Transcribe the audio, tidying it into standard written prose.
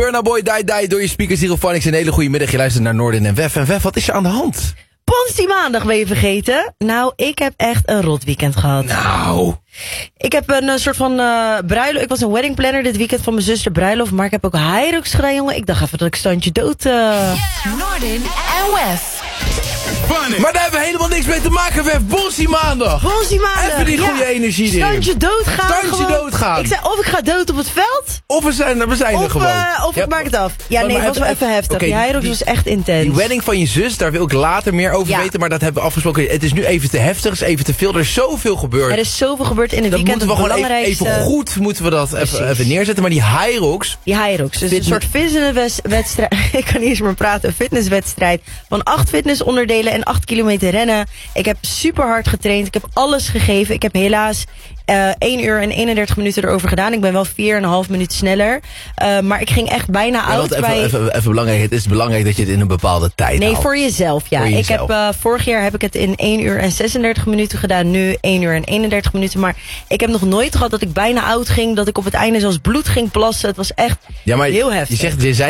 Burna Boy, Die door je speakers hier op Phonics. Een hele goede middag. Je luistert naar Noordin en Wef. En Wef, wat is er aan de hand? Ponsi maandag ben je vergeten. Nou, ik heb echt een rot weekend gehad. Nou. Ik heb een soort van bruiloft. Ik was een wedding planner dit weekend van mijn zuster bruiloft. Maar ik heb ook Hyrox gedaan, jongen. Ik dacht even dat ik standje dood... Noordin en Wef. Maar daar hebben we helemaal niks mee te maken, Wef. Ponsi maandag. Ponsi maandag. Even die goede energie erin. Standje doodgaan. Standje doodgaan. Ik zei, of ik ga dood op het veld. Of we zijn er gewoon. Of ik maak het af. Ja, nee, het was wel even heftig. Die Hyrox was echt intens. Die wedding van je zus, daar wil ik later meer over weten. Maar dat hebben we afgesproken. Het is nu even te heftig, het is even te veel. Er is zowel gebeurd. Er is zoveel gebeurd in het weekend. Dat moeten we gewoon even goed even neerzetten. Maar die Hyrox. Die Hyrox. Dus een soort fitnesswedstrijd. Ik kan niet eens meer praten. Een fitnesswedstrijd van 8 fitnessonderdelen en 8 kilometer rennen. Ik heb super hard getraind. Ik heb alles gegeven. Ik heb helaas 1 uur en 31 minuten erover gedaan. Ik ben wel 4,5 minuten sneller. Maar ik ging echt bijna oud. Even belangrijk. Het is belangrijk dat je het in een bepaalde tijd haalt. Voor jezelf, ja. Voor jezelf. Ik heb vorig jaar heb ik het in 1 uur en 36 minuten gedaan. Nu 1 uur en 31 minuten. Maar ik heb nog nooit gehad dat ik bijna oud ging. Dat ik op het einde zelfs bloed ging plassen. Het was echt heel heftig. Je zei